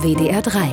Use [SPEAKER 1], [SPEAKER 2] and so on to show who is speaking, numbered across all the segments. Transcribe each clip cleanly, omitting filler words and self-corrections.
[SPEAKER 1] WDR 3.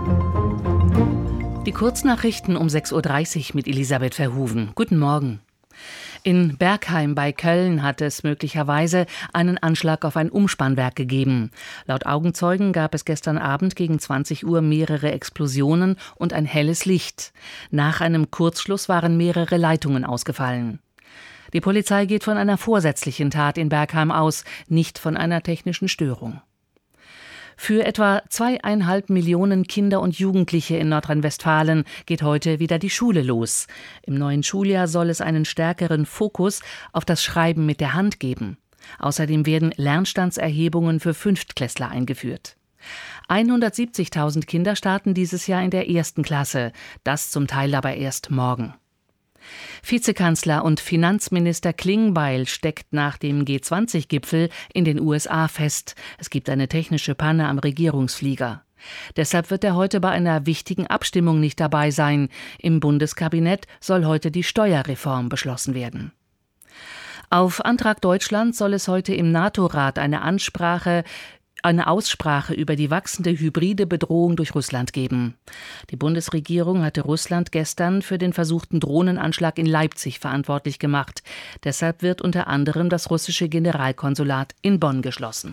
[SPEAKER 2] Die Kurznachrichten um 6.30 Uhr mit Elisabeth Verhoeven. Guten Morgen. In Bergheim bei Köln hat es möglicherweise einen Anschlag auf ein Umspannwerk gegeben. Laut Augenzeugen gab es gestern Abend gegen 20 Uhr mehrere Explosionen und ein helles Licht. Nach einem Kurzschluss waren mehrere Leitungen ausgefallen. Die Polizei geht von einer vorsätzlichen Tat in Bergheim aus, nicht von einer technischen Störung. Für etwa 2,5 Millionen Kinder und Jugendliche in Nordrhein-Westfalen geht heute wieder die Schule los. Im neuen Schuljahr soll es einen stärkeren Fokus auf das Schreiben mit der Hand geben. Außerdem werden Lernstandserhebungen für Fünftklässler eingeführt. 170.000 Kinder starten dieses Jahr in der 1. Klasse, das zum Teil aber erst morgen. Vizekanzler und Finanzminister Klingbeil steckt nach dem G20-Gipfel in den USA fest. Es gibt eine technische Panne am Regierungsflieger. Deshalb wird er heute bei einer wichtigen Abstimmung nicht dabei sein. Im Bundeskabinett soll heute die Steuerreform beschlossen werden. Auf Antrag Deutschlands soll es heute im NATO-Rat eine Aussprache über die wachsende hybride Bedrohung durch Russland geben. Die Bundesregierung hatte Russland gestern für den versuchten Drohnenanschlag in Leipzig verantwortlich gemacht. Deshalb wird unter anderem das russische Generalkonsulat in Bonn geschlossen.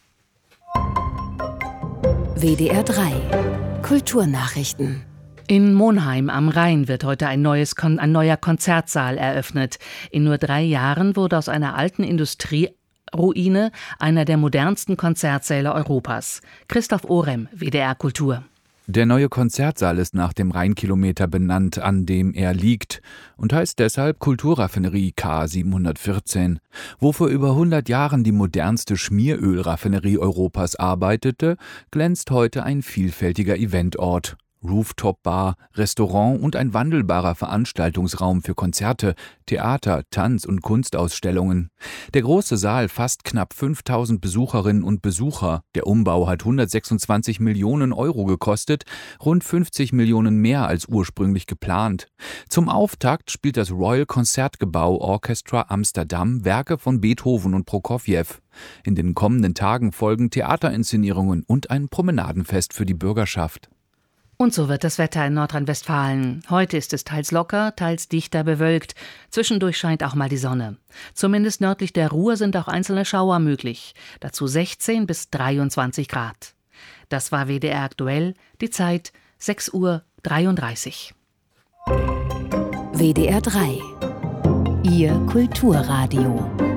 [SPEAKER 1] WDR 3. Kulturnachrichten.
[SPEAKER 2] In Monheim am Rhein wird heute ein neuer Konzertsaal eröffnet. In nur 3 Jahren wurde aus einer alten Industrieruine einer der modernsten Konzertsäle Europas. Christoph Orem, WDR Kultur.
[SPEAKER 3] Der neue Konzertsaal ist nach dem Rheinkilometer benannt, an dem er liegt, und heißt deshalb Kulturraffinerie K 714. Wo vor über 100 Jahren die modernste Schmierölraffinerie Europas arbeitete, glänzt heute ein vielfältiger Eventort. Rooftop-Bar, Restaurant und ein wandelbarer Veranstaltungsraum für Konzerte, Theater, Tanz- und Kunstausstellungen. Der große Saal fasst knapp 5.000 Besucherinnen und Besucher. Der Umbau hat 126 Millionen Euro gekostet, rund 50 Millionen mehr als ursprünglich geplant. Zum Auftakt spielt das Royal Concertgebouw Orchestra Amsterdam Werke von Beethoven und Prokofjew. In den kommenden Tagen folgen Theaterinszenierungen und ein Promenadenfest für die Bürgerschaft.
[SPEAKER 2] Und so wird das Wetter in Nordrhein-Westfalen. Heute ist es teils locker, teils dichter bewölkt. Zwischendurch scheint auch mal die Sonne. Zumindest nördlich der Ruhr sind auch einzelne Schauer möglich. Dazu 16 bis 23 Grad. Das war WDR aktuell, die Zeit 6:33 Uhr.
[SPEAKER 1] WDR 3. Ihr Kulturradio.